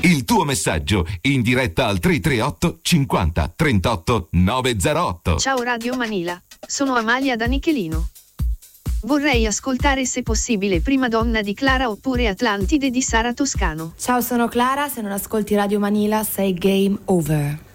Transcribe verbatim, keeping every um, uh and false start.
Il tuo messaggio in diretta al tre tre otto cinquanta trentotto novecentotto. Ciao Radio Manila, sono Amalia da Nichelino. Vorrei ascoltare se possibile Prima Donna di Clara oppure Atlantide di Sara Toscano. Ciao, sono Clara, se non ascolti Radio Manila sei game over.